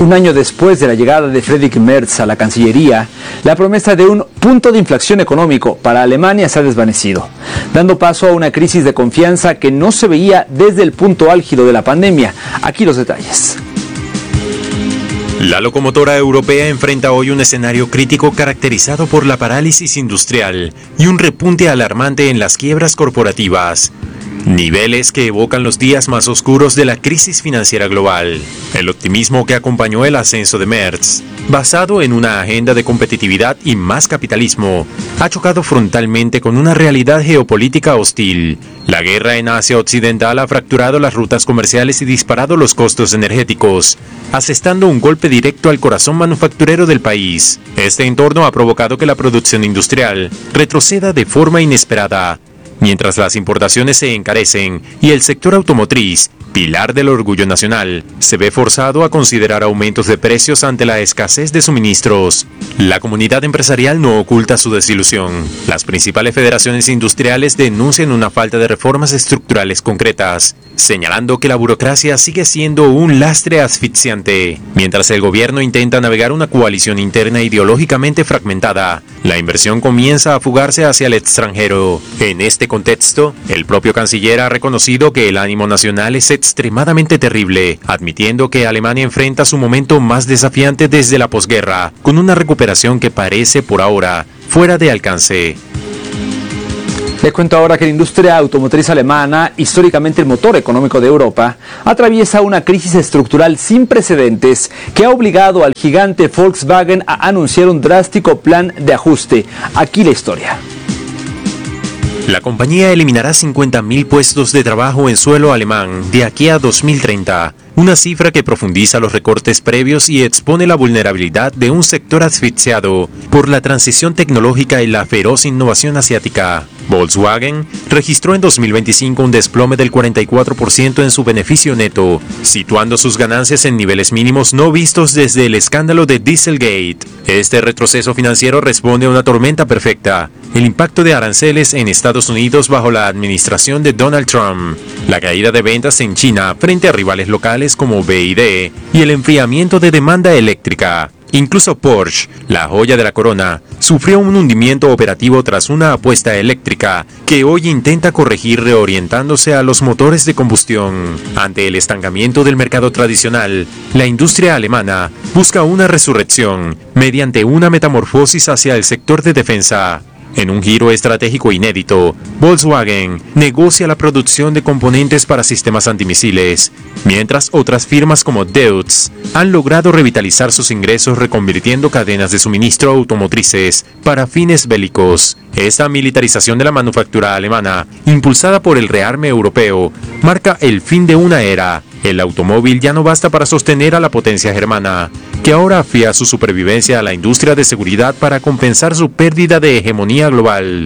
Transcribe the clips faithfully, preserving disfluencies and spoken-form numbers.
Un año después de la llegada de Friedrich Merz a la Cancillería, la promesa de un punto de inflexión económico para Alemania se ha desvanecido, dando paso a una crisis de confianza que no se veía desde el punto álgido de la pandemia. Aquí los detalles. La locomotora europea enfrenta hoy un escenario crítico caracterizado por la parálisis industrial y un repunte alarmante en las quiebras corporativas. Niveles que evocan los días más oscuros de la crisis financiera global. El optimismo que acompañó el ascenso de Merz, basado en una agenda de competitividad y más capitalismo, ha chocado frontalmente con una realidad geopolítica hostil. La guerra en Asia Occidental ha fracturado las rutas comerciales y disparado los costos energéticos, asestando un golpe directo al corazón manufacturero del país. Este entorno ha provocado que la producción industrial retroceda de forma inesperada, mientras las importaciones se encarecen y el sector automotriz, pilar del orgullo nacional, se ve forzado a considerar aumentos de precios ante la escasez de suministros. La comunidad empresarial no oculta su desilusión. Las principales federaciones industriales denuncian una falta de reformas estructurales concretas, señalando que la burocracia sigue siendo un lastre asfixiante. Mientras el gobierno intenta navegar una coalición interna ideológicamente fragmentada, la inversión comienza a fugarse hacia el extranjero. En este contexto, el propio canciller ha reconocido que el ánimo nacional es extremadamente terrible, admitiendo que Alemania enfrenta su momento más desafiante desde la posguerra, con una recuperación que parece por ahora fuera de alcance. Les cuento ahora que la industria automotriz alemana, históricamente el motor económico de Europa, atraviesa una crisis estructural sin precedentes que ha obligado al gigante Volkswagen a anunciar un drástico plan de ajuste. Aquí la historia. La compañía eliminará cincuenta mil puestos de trabajo en suelo alemán de aquí a dos mil treinta, una cifra que profundiza los recortes previos y expone la vulnerabilidad de un sector asfixiado por la transición tecnológica y la feroz innovación asiática. Volkswagen registró en dos mil veinticinco un desplome del cuarenta y cuatro por ciento en su beneficio neto, situando sus ganancias en niveles mínimos no vistos desde el escándalo de Dieselgate. Este retroceso financiero responde a una tormenta perfecta: el impacto de aranceles en Estados Unidos bajo la administración de Donald Trump, la caída de ventas en China frente a rivales locales como B Y D y el enfriamiento de demanda eléctrica. Incluso Porsche, la joya de la corona, sufrió un hundimiento operativo tras una apuesta eléctrica que hoy intenta corregir reorientándose a los motores de combustión. Ante el estancamiento del mercado tradicional, la industria alemana busca una resurrección mediante una metamorfosis hacia el sector de defensa. En un giro estratégico inédito, Volkswagen negocia la producción de componentes para sistemas antimisiles, mientras otras firmas como Deutz han logrado revitalizar sus ingresos reconvirtiendo cadenas de suministro automotrices para fines bélicos. Esta militarización de la manufactura alemana, impulsada por el rearme europeo, marca el fin de una era. El automóvil ya no basta para sostener a la potencia germana, que ahora afía su supervivencia a la industria de seguridad para compensar su pérdida de hegemonía global.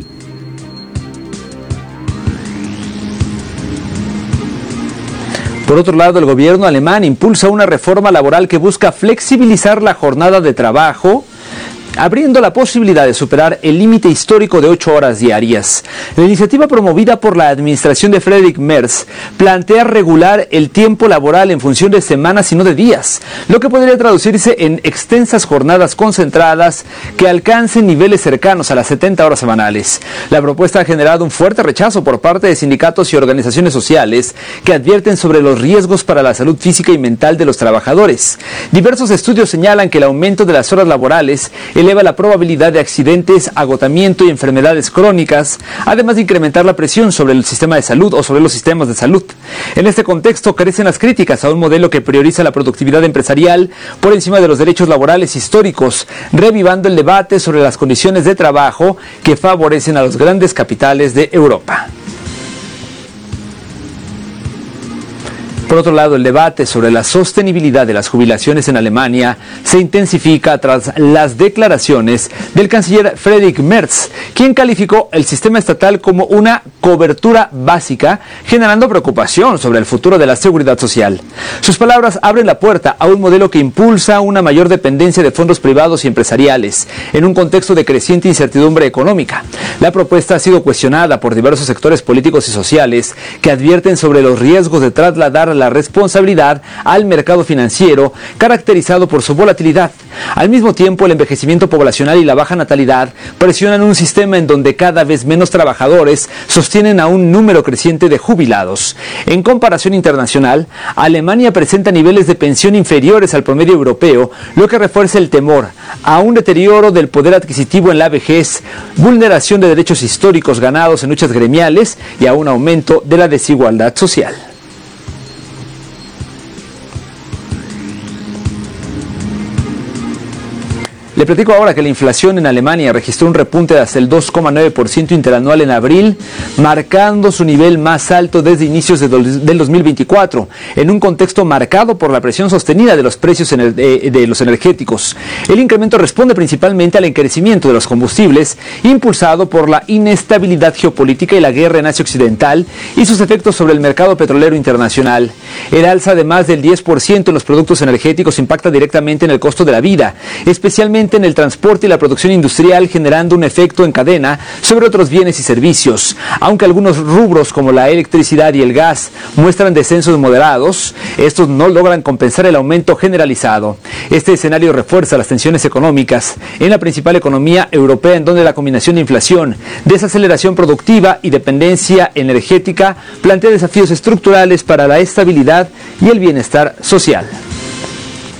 Por otro lado, el gobierno alemán impulsa una reforma laboral que busca flexibilizar la jornada de trabajo, abriendo la posibilidad de superar el límite histórico de ocho horas diarias. La iniciativa promovida por la administración de Friedrich Merz plantea regular el tiempo laboral en función de semanas y no de días, lo que podría traducirse en extensas jornadas concentradas que alcancen niveles cercanos a las setenta horas semanales. La propuesta ha generado un fuerte rechazo por parte de sindicatos y organizaciones sociales que advierten sobre los riesgos para la salud física y mental de los trabajadores. Diversos estudios señalan que el aumento de las horas laborales eleva la probabilidad de accidentes, agotamiento y enfermedades crónicas, además de incrementar la presión sobre el sistema de salud o sobre los sistemas de salud. En este contexto crecen las críticas a un modelo que prioriza la productividad empresarial por encima de los derechos laborales históricos, revivando el debate sobre las condiciones de trabajo que favorecen a los grandes capitales de Europa. Por otro lado, el debate sobre la sostenibilidad de las jubilaciones en Alemania se intensifica tras las declaraciones del canciller Friedrich Merz, quien calificó el sistema estatal como una cobertura básica, generando preocupación sobre el futuro de la seguridad social. Sus palabras abren la puerta a un modelo que impulsa una mayor dependencia de fondos privados y empresariales, en un contexto de creciente incertidumbre económica. La propuesta ha sido cuestionada por diversos sectores políticos y sociales que advierten sobre los riesgos de trasladar la responsabilidad al mercado financiero, caracterizado por su volatilidad. Al mismo tiempo, el envejecimiento poblacional y la baja natalidad presionan un sistema en donde cada vez menos trabajadores sostienen a un número creciente de jubilados. En comparación internacional, Alemania presenta niveles de pensión inferiores al promedio europeo, lo que refuerza el temor a un deterioro del poder adquisitivo en la vejez, vulneración de derechos históricos ganados en luchas gremiales y a un aumento de la desigualdad social. Le platico ahora que la inflación en Alemania registró un repunte de hasta el dos coma nueve por ciento interanual en abril, marcando su nivel más alto desde inicios de del dos mil veinticuatro, en un contexto marcado por la presión sostenida de los precios de, de los energéticos. El incremento responde principalmente al encarecimiento de los combustibles, impulsado por la inestabilidad geopolítica y la guerra en Asia Occidental y sus efectos sobre el mercado petrolero internacional. El alza de más del diez por ciento en los productos energéticos impacta directamente en el costo de la vida, especialmente en el transporte y la producción industrial, generando un efecto en cadena sobre otros bienes y servicios. Aunque algunos rubros como la electricidad y el gas muestran descensos moderados, estos no logran compensar el aumento generalizado. Este escenario refuerza las tensiones económicas en la principal economía europea, en donde la combinación de inflación, desaceleración productiva y dependencia energética plantea desafíos estructurales para la estabilidad y el bienestar social.